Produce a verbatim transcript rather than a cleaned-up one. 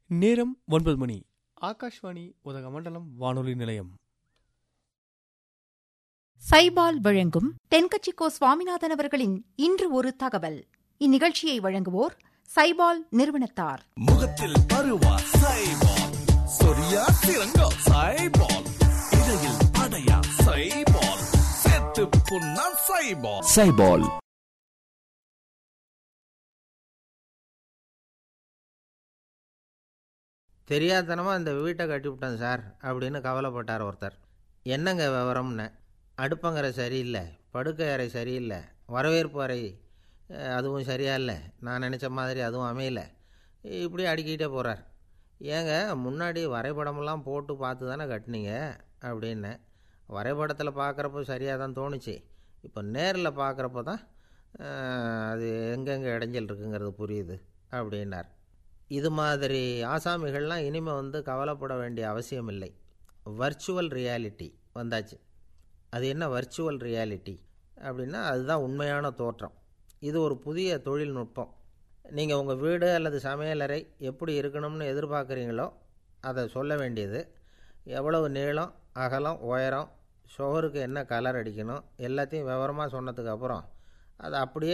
நேரம் ஒன்பது மணி. ஆகாஷ்வாணி உதகமண்டலம் வானொலி நிலையம். சைபால் வழங்கும் தென்கட்சிக்கோ சுவாமிநாதன் அவர்களின் இன்று ஒரு தகவல். இந்நிகழ்ச்சியை வழங்குவோர் சைபால் நிறுவனத்தார். முகத்தில் பருவா சைபால், சொரியா சிறங்கா சைபால், இடையில் அடையா சைபால், சேத்து புண்ணா சைபால். சைபால் தெரியாதனமாக இந்த வீட்டை கட்டிவிட்டேன் சார் அப்படின்னு கவலைப்பட்டார் ஒருத்தர். என்னங்க விவரம்னு. அடுப்பங்கரை சரியில்லை, படுக்கை அறை சரியில்லை, வரவேற்பு அறை அதுவும் சரியா இல்லை, நான் நினச்ச மாதிரி அதுவும் அமையலை, இப்படி அடுக்கிட்டே போகிறார். ஏங்க முன்னாடி வரைபடமெல்லாம் போட்டு பார்த்து தானே கட்டினீங்க அப்படின்னு. வரைபடத்தில் பார்க்குறப்போ சரியாக தான் தோணுச்சு, இப்போ நேரில் பார்க்குறப்போ தான் அது எங்கெங்கே இடைஞ்சல் இருக்குங்கிறது புரியுது அப்படின்னார். இது மாதிரி ஆசாமிகள்லாம் இனிமேல் வந்து கவலைப்பட வேண்டிய அவசியம் இல்லை. வர்ச்சுவல் ரியாலிட்டி வந்தாச்சு. அது என்ன வர்ச்சுவல் ரியாலிட்டி அப்படின்னா, அதுதான் உண்மையான தோற்றம். இது ஒரு புதிய தொழில்நுட்பம். நீங்கள் உங்கள் வீடு அல்லது சமையலறை எப்படி இருக்கணும்னு எதிர்பார்க்குறீங்களோ அதை சொல்ல வேண்டியது, எவ்வளவு நீளம், அகலம், உயரம், சுவருக்கு என்ன கலர் அடிக்கணும் எல்லாத்தையும் விவரமாக சொன்னதுக்கப்புறம் அதை அப்படியே